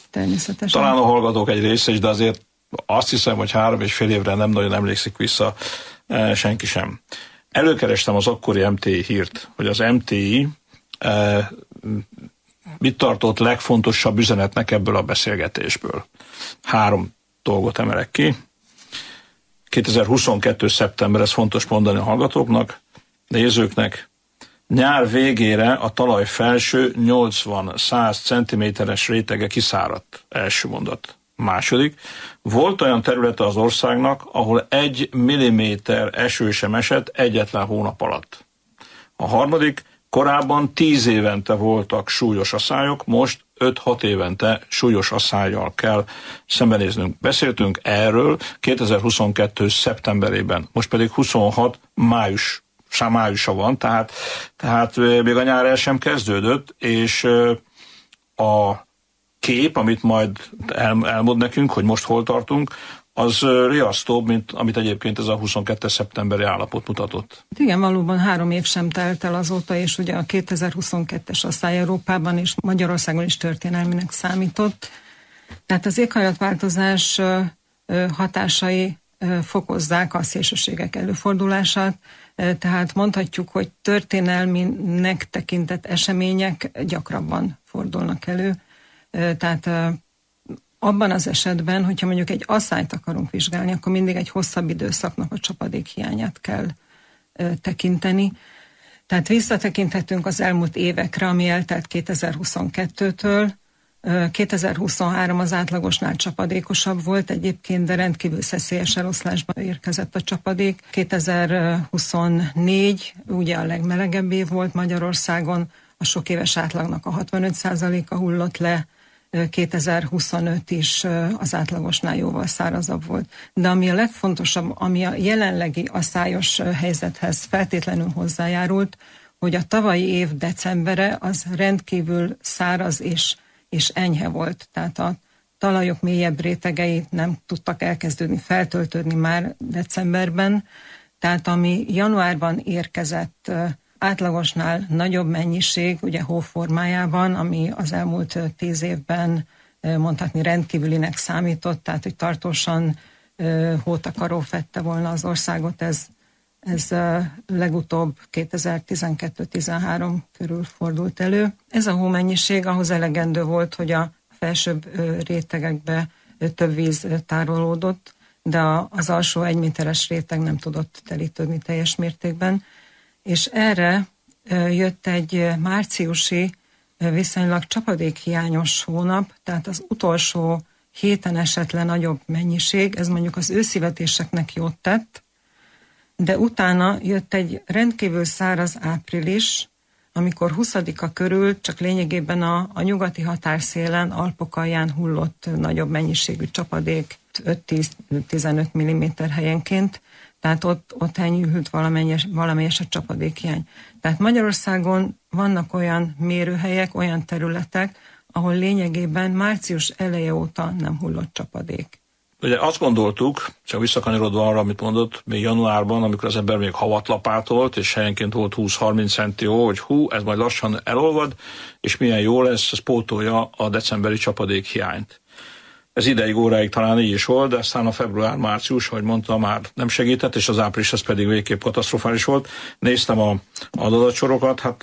természetesen. Talán a hallgatók egy része is, de azért azt hiszem, hogy 3,5 évre nem nagyon emlékszik vissza senki sem. Előkerestem az akkori MTI hírt, hogy az MTI mit tartott legfontosabb üzenetnek ebből a beszélgetésből. 3 dolgot emelek ki. 2022. szeptember, ez fontos mondani a hallgatóknak, nézőknek. Nyár végére a talaj felső 80-100 cm-es rétege kiszáradt. Első mondat. Második. Volt olyan területe az országnak, ahol 1 milliméter eső sem esett egyetlen hónap alatt. A harmadik. Korábban 10 évente voltak súlyos aszályok, most 5-6 évente súlyos aszályjal kell szembenéznünk. Beszéltünk erről 2022. szeptemberében, most pedig 26 májusa van, tehát még a nyár el sem kezdődött, és a kép, amit majd elmond nekünk, hogy most hol tartunk, az riasztóbb, mint amit egyébként ez a 22. szeptemberi állapot mutatott. Igen, valóban 3 év sem telt el azóta, és ugye a 2022-es asszály Európában és Magyarországon is történelminek számított. Tehát az éghajlatváltozás hatásai fokozzák a szélsőségek előfordulását, tehát mondhatjuk, hogy történelminek tekintett események gyakrabban fordulnak elő. Tehát abban az esetben, hogyha mondjuk egy asszályt akarunk vizsgálni, akkor mindig egy hosszabb időszaknak a csapadék hiányát kell tekinteni. Tehát visszatekinthetünk az elmúlt évekre, ami eltelt 2022-től. 2023 az átlagosnál csapadékosabb volt egyébként, de rendkívül szeszélyes eloszlásban érkezett a csapadék. 2024 ugye a legmelegebb év volt Magyarországon, a sok éves átlagnak a 65%-a hullott le, 2025 is az átlagosnál jóval szárazabb volt. De ami a legfontosabb, ami a jelenlegi asszályos helyzethez feltétlenül hozzájárult, hogy a tavalyi év decembere az rendkívül száraz és enyhe volt. Tehát a talajok mélyebb rétegei nem tudtak elkezdődni feltöltődni már decemberben. Tehát ami januárban érkezett átlagosnál nagyobb mennyiség, ugye hó formájában, ami az elmúlt 10 évben mondhatni rendkívülinek számított, tehát hogy tartósan hótakaró fedte volna az országot, ez legutóbb 2012-13 körül fordult elő. Ez a hómennyiség ahhoz elegendő volt, hogy a felsőbb rétegekbe több víz tárolódott, de az alsó 1 méteres réteg nem tudott telítődni teljes mértékben. És erre jött egy márciusi viszonylag csapadékhiányos hónap, tehát az utolsó héten esett le nagyobb mennyiség, ez mondjuk az őszivetéseknek jót tett, de utána jött egy rendkívül száraz április, amikor 20-a körül csak lényegében a nyugati határszélen, Alpok alján hullott nagyobb mennyiségű csapadék, 5-10-15 mm helyenként, tehát ott enyhült valamelyes a csapadékhiány. Tehát Magyarországon vannak olyan mérőhelyek, olyan területek, ahol lényegében március eleje óta nem hullott csapadék. Ugye azt gondoltuk, csak visszakanyarodva arra, amit mondott, még januárban, amikor az ember még havat lapátolt, és helyenként volt 20-30 centi hó, hogy ez majd lassan elolvad, és milyen jó lesz, ez pótolja a decemberi csapadékhiányt. Ez ideig, óráig talán így is volt, de aztán a február-március, ahogy mondta, már nem segített, és az április az pedig végképp katasztrofális volt. Néztem az adatsorokat, hát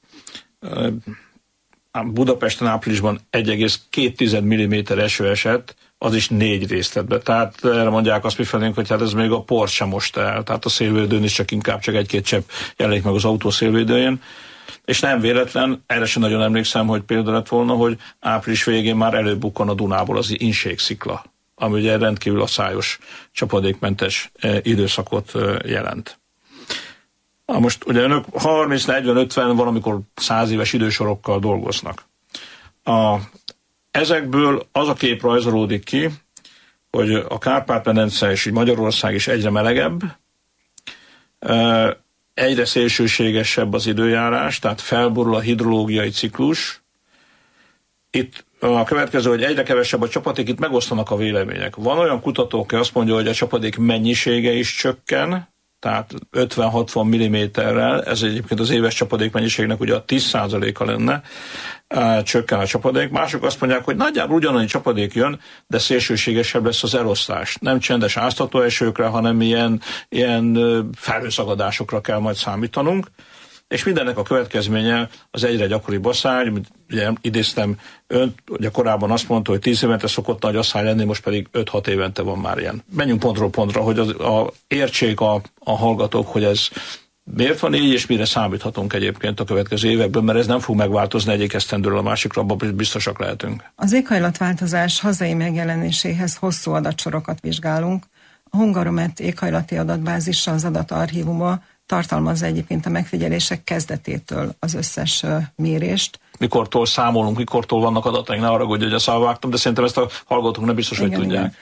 Budapesten áprilisban 1,2 mm eső esett, az is 4 részletbe. Tehát erre mondják azt mifelénk, hogy hát ez még a port sem most el. Tehát a szélvédőn is csak 1-2 csepp jelenik meg az autó szélvédőjén. És nem véletlen, erre sem nagyon emlékszem, hogy példa lett volna, hogy április végén már előbukkan a Dunából az inségszikla, ami ugye rendkívül asszályos, csapadékmentes időszakot jelent. Most ugye önök 30, 40, 50, valamikor 100 éves idősorokkal dolgoznak. Ezekből az a kép rajzolódik ki, hogy a Kárpát-medence és Magyarország is egyre melegebb, egyre szélsőségesebb az időjárás, tehát felborul a hidrológiai ciklus. Itt a következő, hogy egyre kevesebb a csapadék, itt megosztanak a vélemények. Van olyan kutató, aki azt mondja, hogy a csapadék mennyisége is csökken, tehát 50-60 mm-rel, ez egyébként az éves csapadékmennyiségnek ugye a 10%-a lenne, csökken a csapadék. Mások azt mondják, hogy nagyjából ugyanannyi csapadék jön, de szélsőségesebb lesz az elosztás. Nem csendes áztató esőkre, hanem ilyen felhőszagadásokra kell majd számítanunk. És mindennek a következménye az egyre gyakoribb asszály. Ugye idéztem önt, ugye korábban azt mondta, hogy 10 évente szokott nagy asszály lenni, most pedig 5-6 évente van már ilyen. Menjünk pontról pontra, hogy értsék a hallgatók, hogy ez miért van így, és mire számíthatunk egyébként a következő években, mert ez nem fog megváltozni egyik esztendőről a másikra, abban biztosak lehetünk. Az éghajlatváltozás hazai megjelenéséhez hosszú adatsorokat vizsgálunk. A Hungaromet éghajlati adatbázisa, az adatarchívuma tartalmazza egyébként a megfigyelések kezdetétől az összes mérést. Mikortól számolunk, mikortól vannak adataink, ne haragudj, hogy a szavvágtam, de szerintem ezt a hallgatók nem biztos, hogy tudják.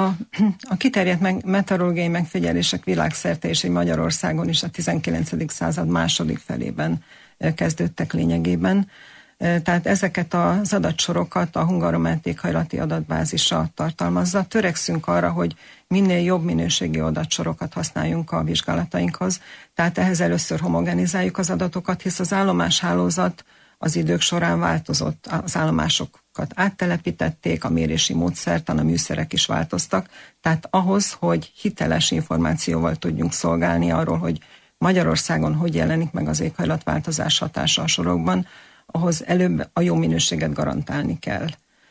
A kiterjedt meteorológiai megfigyelések világszerte és Magyarországon is a 19. század második felében kezdődtek lényegében. Tehát ezeket az adatsorokat a Hungaromet éghajlati adatbázisa tartalmazza. Törekszünk arra, hogy minél jobb minőségi adatsorokat használjunk a vizsgálatainkhoz. Tehát ehhez először homogenizáljuk az adatokat, hisz az állomáshálózat az idők során változott. Az állomásokat áttelepítették, a mérési módszertan, a műszerek is változtak. Tehát ahhoz, hogy hiteles információval tudjunk szolgálni arról, hogy Magyarországon hogy jelenik meg az éghajlatváltozás hatása a sorokban, ahhoz előbb a jó minőséget garantálni kell.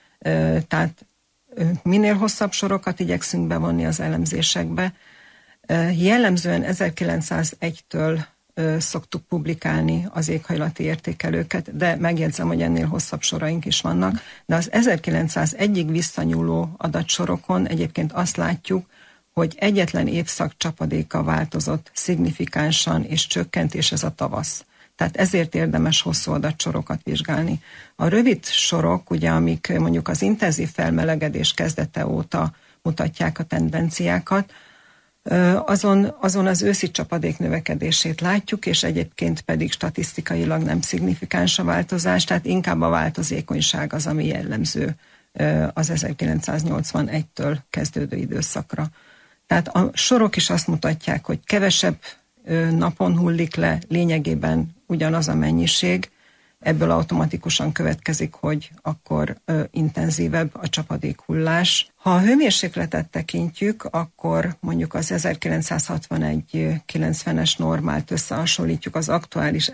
Tehát minél hosszabb sorokat igyekszünk bevonni az elemzésekbe. Jellemzően 1901-től szoktuk publikálni az éghajlati értékelőket, de megjegyzem, hogy ennél hosszabb soraink is vannak. De az 1901-ig visszanyúló adatsorokon egyébként azt látjuk, hogy egyetlen évszak csapadéka változott szignifikánsan és csökkent, és ez a tavasz. Tehát ezért érdemes hosszú adatsorokat vizsgálni. A rövid sorok, ugye, amik mondjuk az intenzív felmelegedés kezdete óta mutatják a tendenciákat, azon az őszi csapadék növekedését látjuk, és egyébként pedig statisztikailag nem szignifikáns a változás, tehát inkább a változékonyság az, ami jellemző az 1981-től kezdődő időszakra. Tehát a sorok is azt mutatják, hogy kevesebb napon hullik le, lényegében ugyanaz a mennyiség, ebből automatikusan következik, hogy akkor intenzívebb a csapadékhullás. Ha a hőmérsékletet tekintjük, akkor mondjuk az 1961-90-es normált összehasonlítjuk az aktuális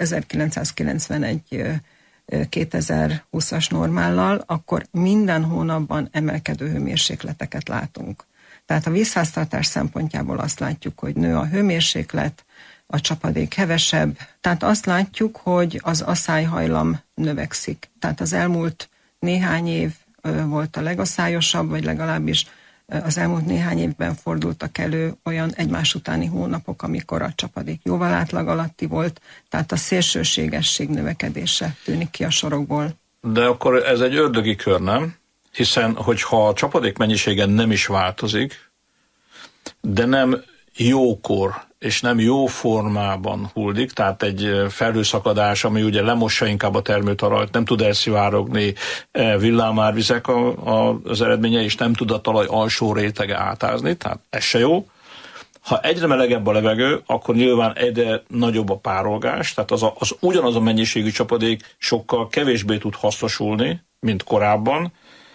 1991-2020-as normállal, akkor minden hónapban emelkedő hőmérsékleteket látunk. Tehát a vízháztartás szempontjából azt látjuk, hogy nő a hőmérséklet, a csapadék hevesebb. Tehát azt látjuk, hogy az aszályhajlam növekszik. Tehát az elmúlt néhány év volt a legaszályosabb, vagy legalábbis az elmúlt néhány évben fordultak elő olyan egymás utáni hónapok, amikor a csapadék jóval átlag alatti volt, tehát a szélsőségesség növekedése tűnik ki a sorokból. De akkor ez egy ördögi kör, nem? Hiszen, hogyha a csapadék mennyisége nem is változik, de nem jókor és nem jó formában hullik, tehát egy felhőszakadás, ami ugye lemossa inkább a termőtalajt, nem tud elszivárogni villámárvizek az eredménye, és nem tud a talaj alsó rétege átázni, tehát ez se jó. Ha egyre melegebb a levegő, akkor nyilván egyre nagyobb a párolgás, tehát az ugyanaz a mennyiségű csapadék sokkal kevésbé tud hasznosulni, mint korábban,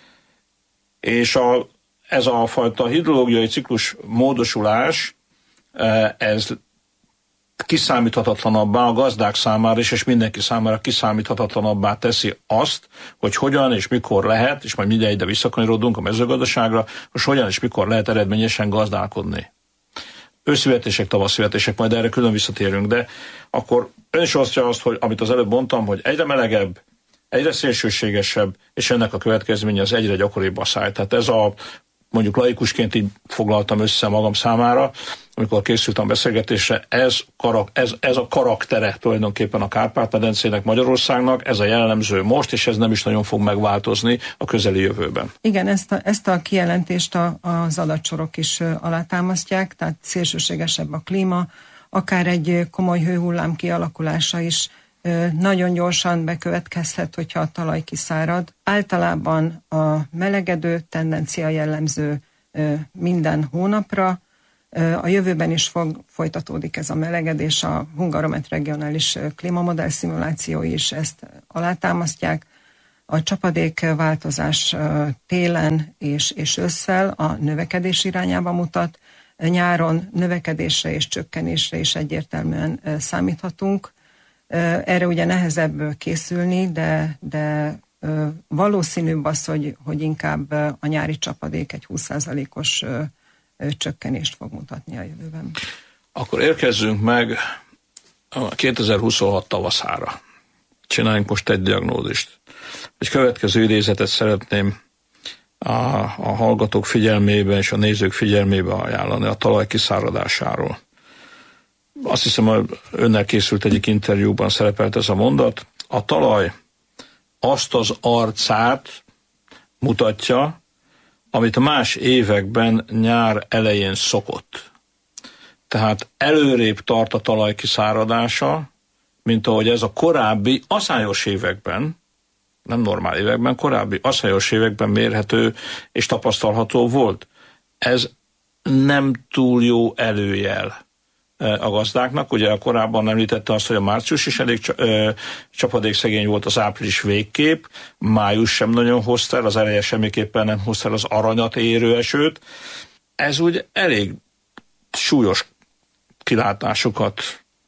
és ez a fajta hidrológiai ciklus módosulás, ez kiszámíthatatlanabbá a gazdák számára is, és mindenki számára kiszámíthatatlanabbá teszi azt, hogy hogyan és mikor lehet, és majd mindjárt ide visszakanyarodunk a mezőgazdaságra, hogy hogyan és mikor lehet eredményesen gazdálkodni. Őszivetések, tavaszivetések, majd erre külön visszatérünk, de akkor ön is osztja azt, hogy amit az előbb mondtam, hogy egyre melegebb, egyre szélsőségesebb, és ennek a következménye az egyre gyakoribb asszály. Tehát ez mondjuk laikusként így foglaltam össze magam számára, amikor készültem a beszélgetésre, ez a karaktere tulajdonképpen a Kárpát-medencének, Magyarországnak, ez a jellemző most, és ez nem is nagyon fog megváltozni a közeli jövőben. Igen, ezt a kijelentést az adatsorok is alátámasztják, tehát szélsőségesebb a klíma, akár egy komoly hőhullám kialakulása is nagyon gyorsan bekövetkezhet, hogyha a talaj kiszárad. Általában a melegedő tendencia jellemző minden hónapra, A jövőben is folytatódik ez a melegedés, a Hungaromet regionális klímamodell szimulációi is ezt alátámasztják. A csapadékváltozás télen és ősszel a növekedés irányába mutat, nyáron növekedésre és csökkenésre is egyértelműen számíthatunk. Erre ugye nehezebb készülni, de valószínűbb az, hogy inkább a nyári csapadék egy 20%-os csökkenést fog mutatni a jövőben. Akkor érkezzünk meg a 2026 tavaszára. Csináljunk most egy diagnózist. Egy következő idézetet szeretném a hallgatók figyelmébe és a nézők figyelmébe ajánlani a talaj kiszáradásáról. Azt hiszem, hogy önnel készült egyik interjúban szerepelt ez a mondat. A talaj azt az arcát mutatja, amit más években nyár elején szokott. Tehát előrébb tart a talaj kiszáradása, mint ahogy ez a korábbi aszályos években, nem normál években, korábbi aszályos években mérhető és tapasztalható volt. Ez nem túl jó előjel a gazdáknak. Ugye korábban említette azt, hogy a március is elég csapadékszegény volt, az április végkép, május sem nagyon hozta el, az eleje semmiképpen nem hozta el az aranyat érő esőt. Ez úgy elég súlyos kilátásokat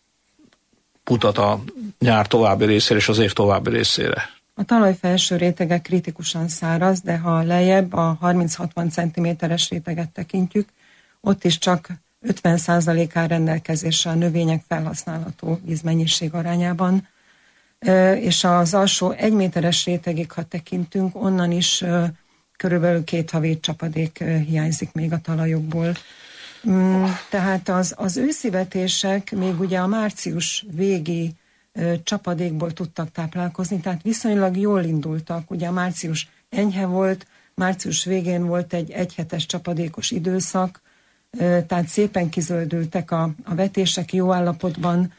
mutat a nyár további részére és az év további részére. A talaj felső rétege kritikusan száraz, de ha lejjebb a 30-60 cm-es réteget tekintjük, ott is csak 50% áll rendelkezésre a növények felhasználható vízmennyiség arányában, és az alsó 1 méteres rétegig, ha tekintünk, onnan is körülbelül 2 havi csapadék hiányzik még a talajokból. Tehát az őszi vetések még ugye a március végi csapadékból tudtak táplálkozni, tehát viszonylag jól indultak. Ugye a március enyhe volt, március végén volt egy egyhetes csapadékos időszak, tehát szépen kizöldültek a vetések, jó állapotban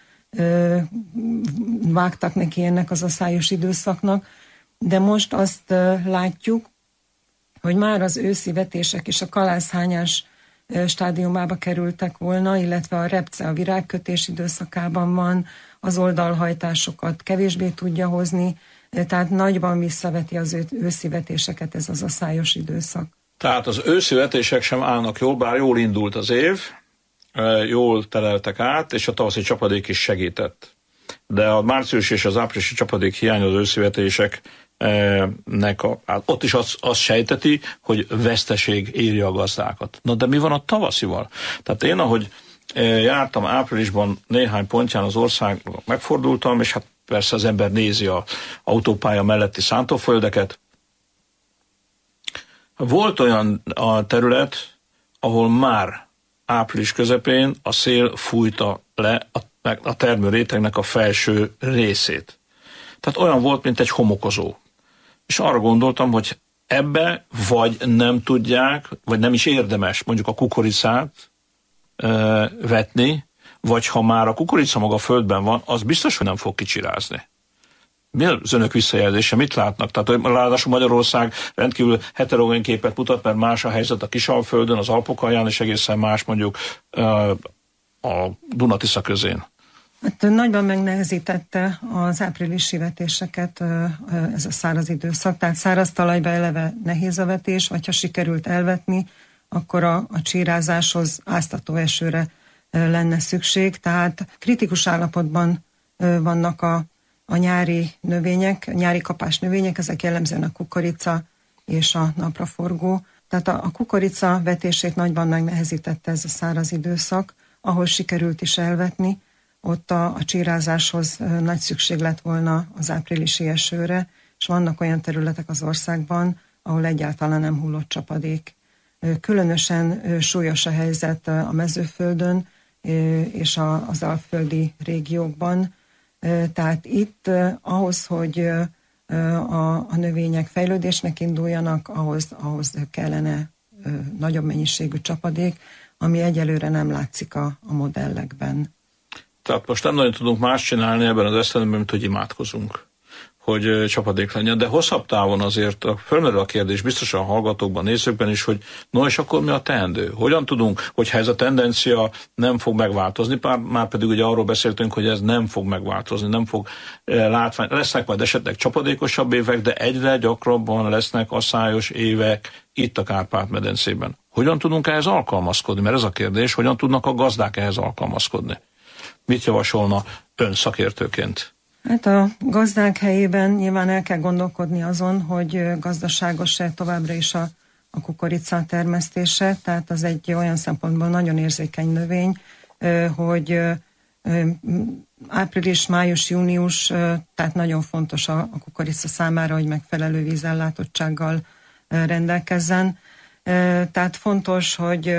vágtak neki ennek az aszályos időszaknak, de most azt látjuk, hogy már az őszi vetések és a kalászhányás stádiumába kerültek volna, illetve a repce a virágkötés időszakában van, az oldalhajtásokat kevésbé tudja hozni, tehát nagyban visszaveti az őszi vetéseket ez az aszályos időszak. Tehát az őszi vetések sem állnak jól, bár jól indult az év, jól teleltek át, és a tavaszi csapadék is segített. De a március és az áprilisi csapadék hiány az őszi vetéseknek ott is azt sejteti, hogy veszteség éri a gazdákat. Na de mi van a tavaszival? Tehát én, ahogy jártam áprilisban néhány pontján az országban, megfordultam, és hát persze az ember nézi az autópálya melletti szántóföldeket. Volt olyan a terület, ahol már április közepén a szél fújta le a termőrétegnek a felső részét. Tehát olyan volt, mint egy homokozó. És arra gondoltam, hogy ebbe vagy nem tudják, vagy nem is érdemes mondjuk a kukoricát vetni, vagy ha már a kukorica maga a földben van, az biztos, hogy nem fog kicsirázni. Mi az önök visszajelzése? Mit látnak? Tehát ráadásul Magyarország rendkívül heterogén képet mutat, mert más a helyzet a Kisalföldön, az Alpok alján, és egészen más mondjuk a Duna-Tisza közén. Hát nagyban megnehezítette az áprilisi vetéseket ez a száraz időszak, tehát száraz talajba eleve nehéz a vetés, vagy ha sikerült elvetni, akkor a csírázáshoz áztató esőre lenne szükség, tehát kritikus állapotban vannak a nyári növények, nyári kapás növények, ezek jellemzően a kukorica és a napraforgó. Tehát a kukorica vetését nagyban megnehezítette ez a száraz időszak, ahol sikerült is elvetni, ott a csírázáshoz nagy szükség lett volna az áprilisi esőre, és vannak olyan területek az országban, ahol egyáltalán nem hullott csapadék. Különösen súlyos a helyzet a mezőföldön és az alföldi régiókban. Tehát itt ahhoz, hogy a növények fejlődésnek induljanak, ahhoz kellene nagyobb mennyiségű csapadék, ami egyelőre nem látszik a modellekben. Tehát most nem nagyon tudunk más csinálni ebben az eszemben, mint hogy imádkozunk. hogy csapadék legyen, de hosszabb távon azért fölmerül a kérdés biztosan a hallgatókban, nézőkben is, hogy no és akkor mi a teendő? Hogyan tudunk, hogyha ez a tendencia nem fog megváltozni, már pedig ugye arról beszéltünk, hogy ez nem fog megváltozni, nem fog látvány, lesznek majd esetleg csapadékosabb évek, de egyre gyakrabban lesznek aszályos évek itt a Kárpát-medencében. Hogyan tudunk ehhez alkalmazkodni? Mert ez a kérdés, hogyan tudnak a gazdák ehhez alkalmazkodni? Mit javasolna ön szakértőként? Hát a gazdák helyében nyilván el kell gondolkodni azon, hogy gazdaságos-e továbbra is a kukorica termesztése, tehát az egy olyan szempontból nagyon érzékeny növény, hogy április, május, június, tehát nagyon fontos a kukorica számára, hogy megfelelő vízellátottsággal rendelkezzen. Tehát fontos, hogy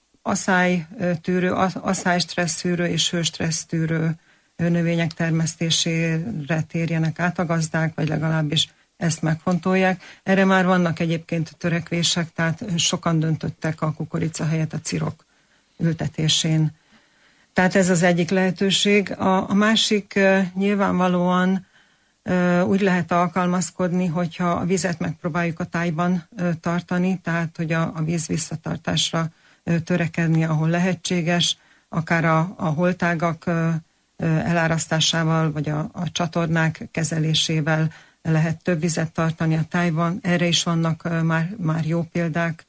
asszály-stressztűrő és hőstressztűrő növények termesztésére térjenek át a gazdák, vagy legalábbis ezt megfontolják. Erre már vannak egyébként törekvések, tehát sokan döntöttek a kukorica helyett a cirok ültetésén. Tehát ez az egyik lehetőség. A másik nyilvánvalóan úgy lehet alkalmazkodni, hogyha a vizet megpróbáljuk a tájban tartani, tehát hogy a víz visszatartásra törekedni, ahol lehetséges, akár a holtágak elárasztásával, vagy a csatornák kezelésével lehet több vizet tartani a tájban. Erre is vannak már jó példák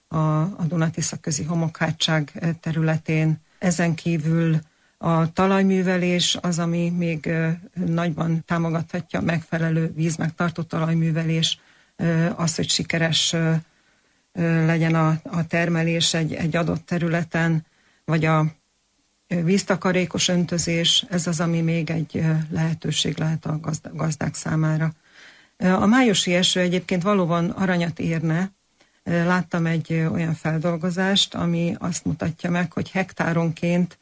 a Duna-Tisza-közi homokhátság területén. Ezen kívül a talajművelés az, ami még nagyban támogathatja megfelelő vízmegtartó talajművelés, az, hogy sikeres legyen a termelés egy adott területen, vagy a víztakarékos öntözés, ez az, ami még egy lehetőség lehet a gazdák számára. A májusi eső egyébként valóban aranyat érne. Láttam egy olyan feldolgozást, ami azt mutatja meg, hogy hektáronként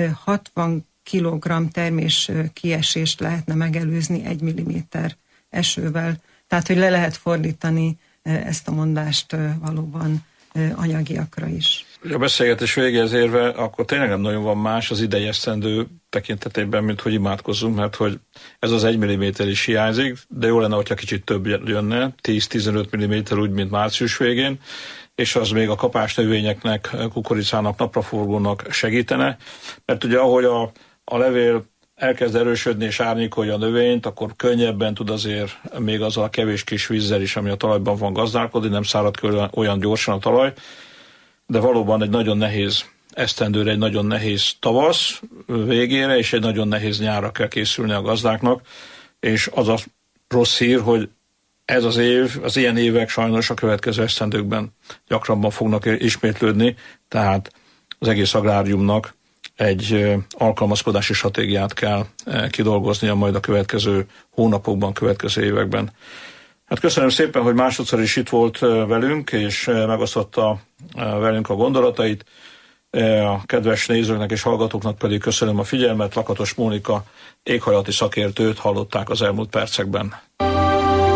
60 kg termés kiesést lehetne megelőzni 1 milliméter esővel. Tehát, hogy le lehet fordítani ezt a mondást valóban anyagiakra is. A beszélgetés végéhez érve, akkor tényleg nem nagyon van más az idei esztendő tekintetében, mint hogy imádkozzunk, mert hogy ez az 1 mm is hiányzik, de jó lenne, hogyha kicsit több jönne, 10-15 mm úgy, mint március végén, és az még a kapás növényeknek, kukoricának, napraforgónak segítene, mert ugye ahogy a levél elkezd erősödni és árnyékolja a növényt, akkor könnyebben tud azért még azzal a kevés kis vízzel is, ami a talajban van, gazdálkodni, nem szárad ki olyan gyorsan a talaj, de valóban egy nagyon nehéz esztendőre, egy nagyon nehéz tavasz végére, és egy nagyon nehéz nyárra kell készülni a gazdáknak, és az a rossz hír, hogy ez az év, az ilyen évek sajnos a következő esztendőkben gyakrabban fognak ismétlődni, tehát az egész agráriumnak egy alkalmazkodási stratégiát kell kidolgoznia majd a következő hónapokban, következő években. Hát köszönöm szépen, hogy másodszor is itt volt velünk, és megosztotta velünk a gondolatait. A kedves nézőknek és hallgatóknak pedig köszönöm a figyelmet. Lakatos Mónika éghajlati szakértőt hallották az elmúlt percekben.